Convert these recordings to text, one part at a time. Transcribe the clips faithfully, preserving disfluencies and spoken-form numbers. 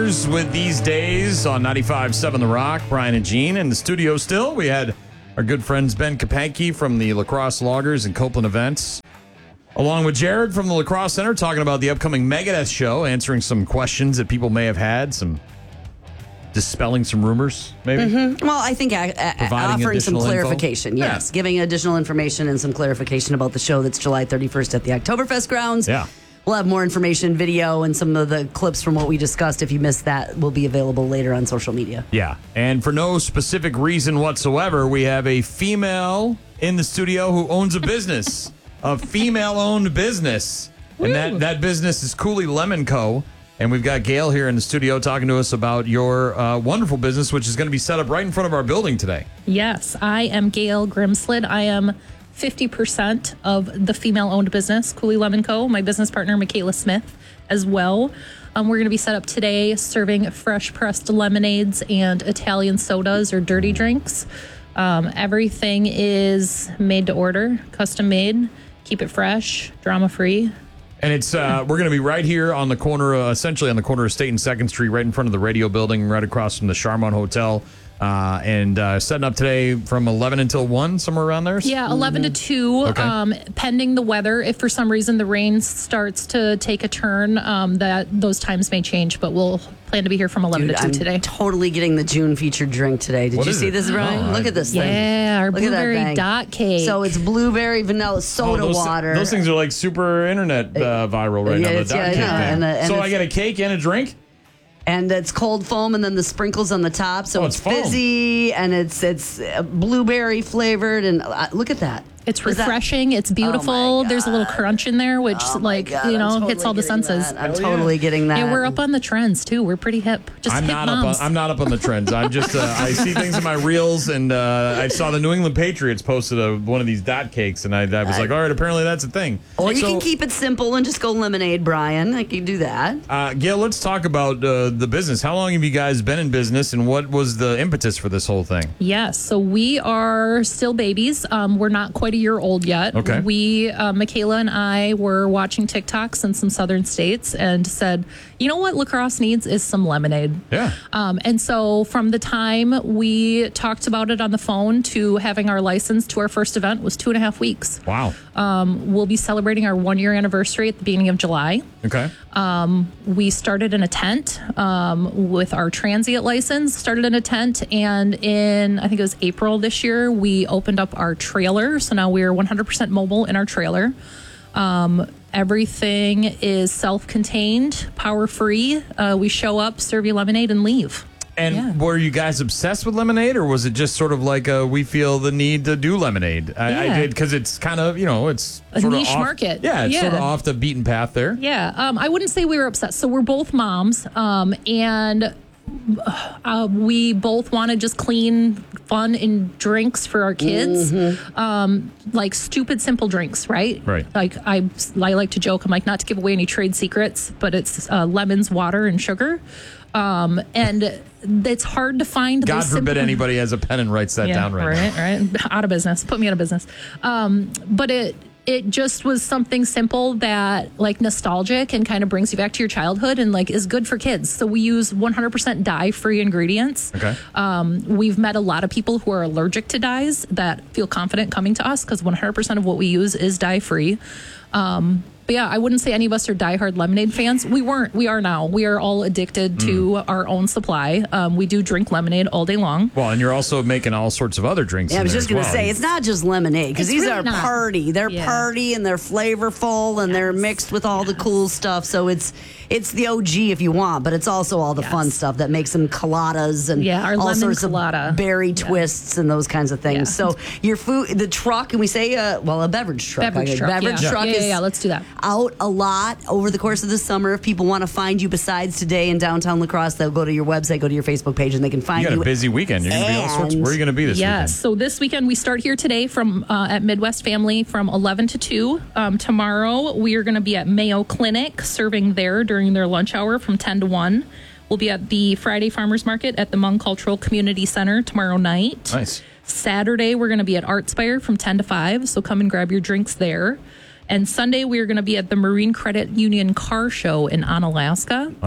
With These Days on ninety-five point seven The Rock. Brian and Gene in the studio still. We had our good friends Ben Kapanke from the Lacrosse Loggers and Copeland Events, along with Jared from the Lacrosse Center, talking about the upcoming Megadeth show, answering some questions that people may have had, some dispelling some rumors, maybe. Mm-hmm. Well, I think a- a- offering some clarification. Info? Yes, yeah. giving additional information and some clarification about the show that's July thirty-first at the Oktoberfest grounds. Yeah. We'll have more information, video, and some of the clips from what we discussed. If you missed that, will be available later on social media. Yeah. And for no specific reason whatsoever, we have a female in the studio who owns a business, a female-owned business. Woo. And that, that business is Coulee Lemon Co. And we've got Gail here in the studio talking to us about your uh, wonderful business, which is going to be set up right in front of our building today. Yes, I am Gail Grimslid. I am fifty percent of the female-owned business, Coulee Lemon Co. My business partner, Michaela Smith, as well. Um, we're going to be set up today serving fresh-pressed lemonades and Italian sodas or dirty drinks. Um, everything is made to order, custom-made. Keep it fresh, drama-free. And it's uh, we're going to be right here on the corner, uh, essentially on the corner of State and second Street, right in front of the radio building, right across from the Charmont Hotel. Uh, and uh, setting up today from eleven until one, somewhere around there? Yeah, eleven mm-hmm. to two, okay. um, pending the weather. If for some reason the rain starts to take a turn, um, that those times may change, but we'll plan to be here from eleven Dude, to two I'm today. Totally getting the June featured drink today. Did what you see it? this, Brian? Oh, Look I, at this yeah, thing. Yeah, our Look blueberry dot cake. So it's blueberry vanilla soda oh, those, water. Those things are like super internet uh, viral right yeah, now. The dot yeah, cake I know. thing. And the, and so the, I get a cake and a drink? And it's cold foam, and then the sprinkles on the top, so oh, it's, it's fizzy, and it's it's uh, blueberry flavored. And uh, look at that! It's refreshing. That, it's beautiful. Oh There's a little crunch in there, which oh like God, you know totally hits all the senses. That. I'm totally yeah. getting that. Yeah, we're up on the trends too. We're pretty hip. Just I'm hip not moms. up. On, I'm not up on the trends. I'm just. Uh, I see things in my reels, and uh, I saw the New England Patriots posted a, one of these dot cakes, and I, I was like, all right, apparently that's a thing. Or you so, can keep it simple and just go lemonade, Brian. I can do that. Uh, Gail, let's talk about uh, the business. How long have you guys been in business, and what was the impetus for this whole thing? Yes, so we are still babies. Um, we're not quite a year old yet. Okay. We, uh, Michaela and I were watching TikToks in some southern states and said, you know what lacrosse needs is some lemonade. Yeah. Um, and so from the time we talked about it on the phone to having our license to our first event was two and a half weeks. Wow. Um, we'll be celebrating our one year anniversary at the beginning of July. Okay. Um, we started in a tent um, with our transient license, started in a tent, and in, I think it was April this year, we opened up our trailer. So now we're one hundred percent mobile in our trailer. Um, everything is self-contained, power-free. Uh, we show up, serve you lemonade, and leave. And yeah. were you guys obsessed with lemonade, or was it just sort of like a, we feel the need to do lemonade? I, yeah. I did, because it's kind of, you know, it's a sort niche of off, market. Yeah, it's yeah. sort of off the beaten path there. Yeah, um, I wouldn't say we were obsessed. So we're both moms, um, and uh, we both wanted just clean, fun, and drinks for our kids. Mm-hmm. Um, like stupid, simple drinks, right? Right. Like I, I like to joke, I'm like, not to give away any trade secrets, but it's uh, lemons, water, and sugar. Um, and it's hard to find. God those forbid simple- anybody has a pen and writes that yeah, down right, right now. Right, out of business. Put me out of business. Um, but it it just was something simple that like nostalgic and kind of brings you back to your childhood and like is good for kids. So we use one hundred percent dye-free ingredients. Okay. Um, we've met a lot of people who are allergic to dyes that feel confident coming to us because one hundred percent of what we use is dye-free. Um, But yeah, I wouldn't say any of us are diehard lemonade fans. We weren't. We are now. We are all addicted mm. to our own supply. Um, we do drink lemonade all day long. Well, and you're also making all sorts of other drinks. Yeah, I was just going to well. say, it's not just lemonade, because these really are not. party. They're Yeah. party, and they're flavorful, and yes. they're mixed with all yes. the cool stuff. So it's it's the O G if you want, but it's also all the yes. fun stuff that makes them coladas and yeah, our all lemon sorts colada. of berry yeah. twists and those kinds of things. Yeah. So your food, the truck, can we say, uh, well, a beverage truck. Beverage okay. truck, beverage yeah. truck yeah, is yeah, yeah, let's do that. out a lot over the course of the summer. If people want to find you besides today in downtown La Crosse, they'll go to your website, go to your Facebook page, and they can find you. You got a busy weekend. You're going to be all sorts. Where are you going to be this yes. weekend? Yes. So this weekend we start here today from uh, at Midwest Family from eleven to two. Um, tomorrow we are going to be at Mayo Clinic serving there during their lunch hour from ten to one. We'll be at the Friday Farmers Market at the Hmong Cultural Community Center tomorrow night. Nice. Saturday we're going to be at Artspire from ten to five. So come and grab your drinks there. And Sunday, we are going to be at the Marine Credit Union Car Show in Onalaska. Oh.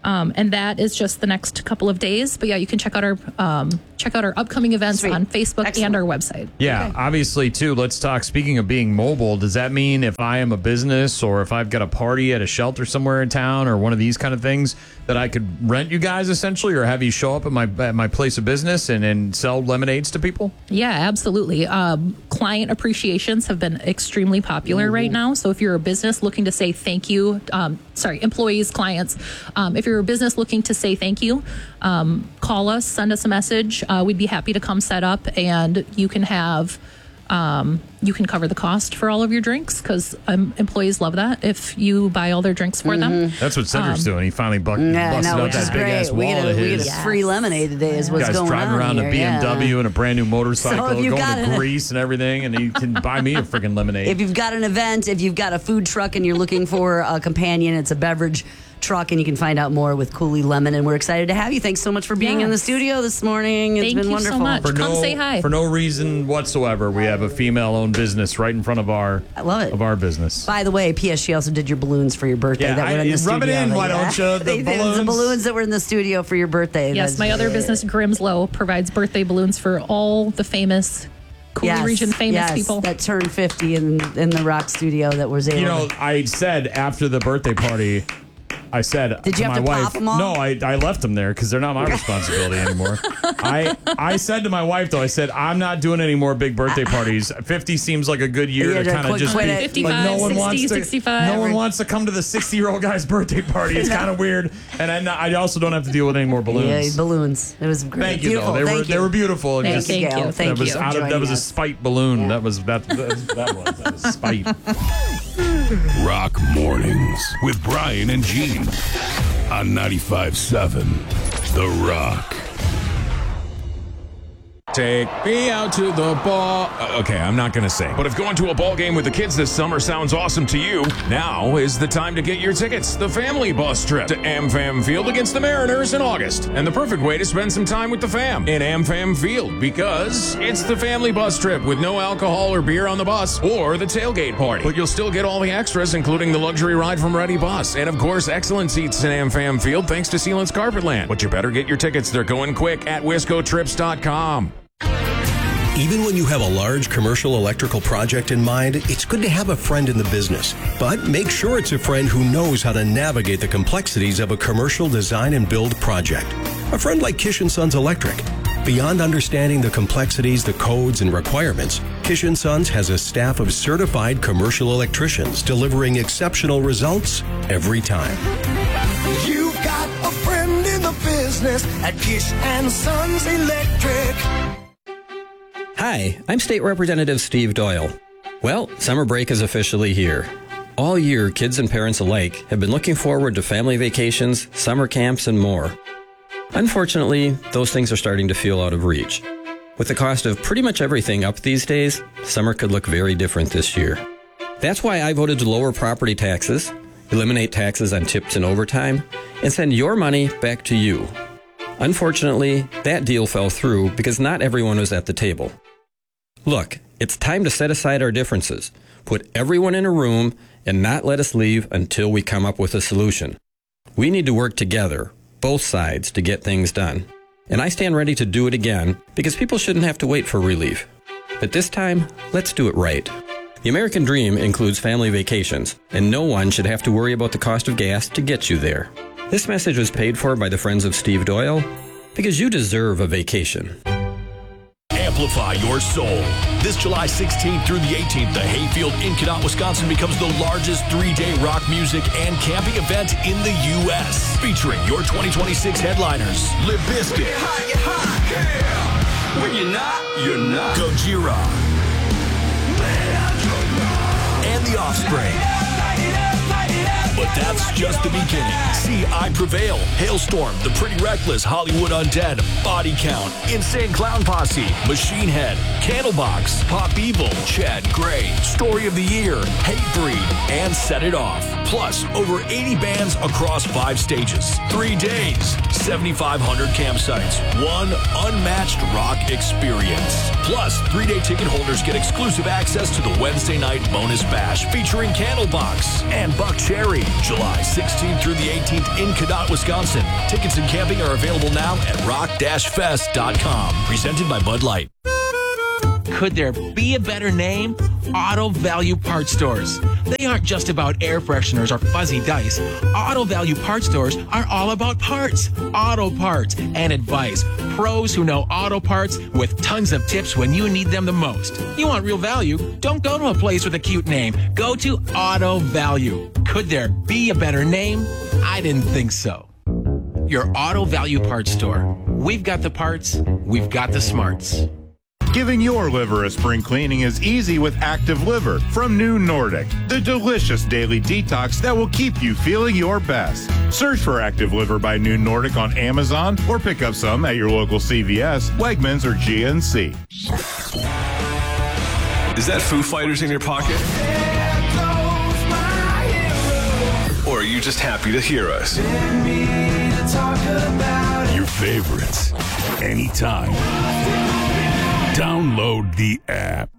Um, and that is just the next couple of days. But yeah, you can check out our um, check out our upcoming events Sweet. on Facebook Excellent. and our website. Yeah, Okay. obviously, too, let's talk. Speaking of being mobile, does that mean if I am a business or if I've got a party at a shelter somewhere in town or one of these kind of things that I could rent you guys essentially or have you show up at my at my place of business and, and sell lemonades to people? Yeah, absolutely. Um, client appreciations have been extremely popular right now. So if you're a business looking to say thank you, um, sorry, employees, clients, um, if you're a business looking to say thank you, um, call us, send us a message. Uh, we'd be happy to come set up, and you can have um, you can cover the cost for all of your drinks because um, employees love that if you buy all their drinks for them. That's what Cedric's doing. He finally buck, Yeah, busted no, out which that is big ass great. We wallet get, of a, we his. get a free lemonade today is what's Guy's going driving on around here. a B M W yeah. and a brand new motorcycle, So if you going got to an- Greece and everything, and he can buy me a freaking lemonade. If you've got an event, if you've got a food truck and you're looking for a companion, it's a beverage truck, and you can find out more with Cooley Lemon. And we're excited to have you. Thanks so much for being in the Yes. studio this morning. It's Thank been you so wonderful. much. for Come no, say hi. For no reason whatsoever, we have a female-owned business right in front of our I love it. of our business. By the way, P S She also did your balloons for your birthday Yeah, that were I- in the rub studio. it in, why Yeah. don't you? The They did. The balloons. balloons that were in the studio for your birthday. Yes, That's- my other business, Grimslow, provides birthday balloons for all the famous Cooley Yes, region famous yes, people. that turned fifty in in the rock studio that was able You know, to. I said after the birthday party, I said Did you to have my to wife, pop 'em all? no, I, I left them there because they're not my responsibility anymore. I I said to my wife though, I said I'm not doing any more big birthday parties. fifty seems like a good year Yeah, to to kind of quit- just quit be it. like fifty-five, no one sixty, wants to sixty-five. no one wants to come to the sixty year old guy's birthday party. It's kind of weird, and I, I also don't have to deal with any more balloons. Yeah, balloons. It was great. Thank you, Beautiful. though. They Thank were you. they were beautiful. and Thank just- you. Thank you. That Thank that was you. out of, that joining was a us. spite balloon. That was that, that, that was that was spite. Rock Mornings with Brian and Gene on ninety-five point seven The Rock. Take me out to the ball. Uh, okay, I'm not going to sing. But if going to a ball game with the kids this summer sounds awesome to you, now is the time to get your tickets. The family bus trip to AmFam Field against the Mariners in August. And the perfect way to spend some time with the fam in AmFam Field because it's the family bus trip with no alcohol or beer on the bus or the tailgate party. But you'll still get all the extras, including the luxury ride from Ready Bus. And of course, excellent seats in AmFam Field thanks to Sealant's Carpetland. But you better get your tickets. They're going quick at wisco trips dot com. Even when you have a large commercial electrical project in mind, it's good to have a friend in the business. But make sure it's a friend who knows how to navigate the complexities of a commercial design and build project. A friend like Kish and Sons Electric. Beyond understanding the complexities, the codes, and requirements, Kish and Sons has a staff of certified commercial electricians delivering exceptional results every time. You've got a friend in the business at Kish and Sons Electric. Hi, I'm State Representative Steve Doyle. Well, summer break is officially here. All year, kids and parents alike have been looking forward to family vacations, summer camps, and more. Unfortunately, those things are starting to feel out of reach. With the cost of pretty much everything up these days, summer could look very different this year. That's why I voted to lower property taxes, eliminate taxes on tips and overtime, and send your money back to you. Unfortunately, that deal fell through because not everyone was at the table. Look, it's time to set aside our differences, put everyone in a room, and not let us leave until we come up with a solution. We need to work together, both sides, to get things done. And I stand ready to do it again because people shouldn't have to wait for relief. But this time, let's do it right. The American dream includes family vacations, and no one should have to worry about the cost of gas to get you there. This message was paid for by the Friends of Steve Doyle because you deserve a vacation. Amplify your soul. This July sixteenth through the eighteenth, the Hayfield in Cadott, Wisconsin becomes the largest three-day rock music and camping event in the U S Featuring your twenty twenty-six headliners, Limp Bizkit, When you're not, you're not. Gojira, and The Offspring. But that's just the beginning. See I Prevail, Hailstorm, The Pretty Reckless, Hollywood Undead, Body Count, Insane Clown Posse, Machine Head, Candlebox, Pop Evil, Chad Gray, Story of the Year, Hatebreed, and Set It Off. Plus, over eighty bands across five stages. Three days, seventy-five hundred campsites, one unmatched rock experience. Plus, three-day ticket holders get exclusive access to the Wednesday night bonus bash featuring Candlebox and Buck Cherry. July sixteenth through the eighteenth in Cadott, Wisconsin. Tickets and camping are available now at rock dash fest dot com. Presented by Bud Light. Could there be a better name? Auto Value Parts Stores. They aren't just about air fresheners or fuzzy dice. Auto Value Parts Stores are all about parts, auto parts, and advice. Pros who know auto parts with tons of tips when you need them the most. You want real value? Don't go to a place with a cute name. Go to Auto Value. Could there be a better name? I didn't think so. Your Auto Value Parts Store. We've got the parts, we've got the smarts. Giving your liver a spring cleaning is easy with Active Liver from New Nordic, the delicious daily detox that will keep you feeling your best. Search for Active Liver by New Nordic on Amazon or pick up some at your local C V S, Wegmans, or G N C. Is that Foo Fighters in your pocket? Or are you just happy to hear us? Your favorites, anytime. Download the app.